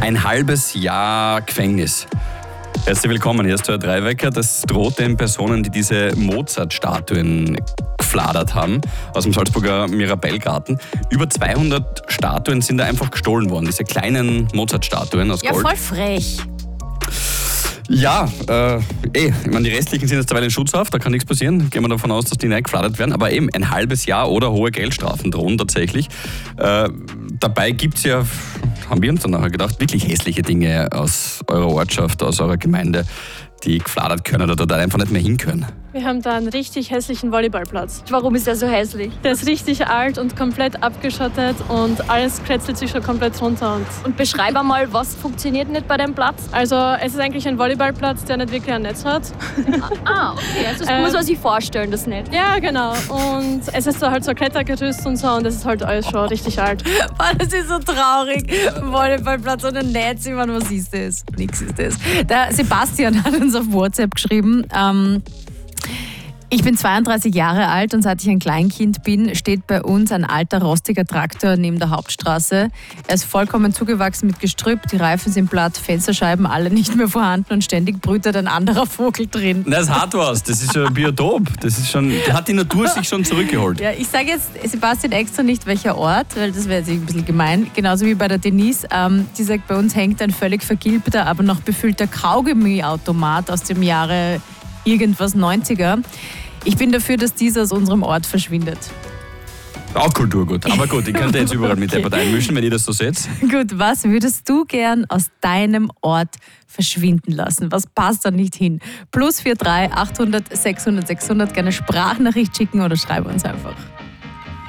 Ein halbes Jahr Gefängnis. Herzlich willkommen, hier ist der Dreiwecker. Das droht den Personen, die diese Mozart-Statuen gefladert haben, aus dem Salzburger Mirabellgarten. Über 200 Statuen sind da einfach gestohlen worden, diese kleinen Mozart-Statuen aus Gold. Ja, voll frech. Ja, ich meine, die restlichen sind jetzt derweil in Schutzhaft, da kann nichts passieren. Gehen wir davon aus, dass die nicht gefladert werden. Aber eben ein halbes Jahr oder hohe Geldstrafen drohen tatsächlich. Dabei gibt es ja, haben wir uns dann nachher gedacht, wirklich hässliche Dinge aus eurer Ortschaft, aus eurer Gemeinde, die gefladert können oder da einfach nicht mehr hin können. Wir haben da einen richtig hässlichen Volleyballplatz. Warum ist der so hässlich? Der ist richtig alt und komplett abgeschottet und alles krätzelt sich schon komplett runter. Und beschreib einmal, was funktioniert nicht bei dem Platz? Also es ist eigentlich ein Volleyballplatz, der nicht wirklich ein Netz hat. Okay. Also das muss man sich vorstellen, das nicht. Ja, genau. Und es ist da halt so ein Klettergerüst und so und das ist halt alles schon richtig alt. Das ist so traurig. Volleyballplatz und ein Netz. Ich meine, was ist das? Nix ist das. Der Sebastian hat uns auf WhatsApp geschrieben, ich bin 32 Jahre alt und seit ich ein Kleinkind bin, steht bei uns ein alter, rostiger Traktor neben der Hauptstraße. Er ist vollkommen zugewachsen mit Gestrüpp, die Reifen sind platt, Fensterscheiben alle nicht mehr vorhanden und ständig brütet ein anderer Vogel drin. Das hat was, das ist schon ein Biotop. Das ist schon, da hat die Natur sich schon zurückgeholt. Ja, ich sage jetzt Sebastian extra nicht welcher Ort, weil das wäre jetzt ein bisschen gemein. Genauso wie bei der Denise. Die sagt, bei uns hängt ein völlig vergilbter, aber noch befüllter Kaugummiautomat aus dem Jahre irgendwas 90er. Ich bin dafür, dass dieser aus unserem Ort verschwindet. Auch Kulturgut. Aber gut, ich könnte jetzt überall mit der Partei einmischen, wenn ihr das so seht. Gut, was würdest du gern aus deinem Ort verschwinden lassen? Was passt da nicht hin? +43 800 600 600, gerne Sprachnachricht schicken oder schreib uns einfach.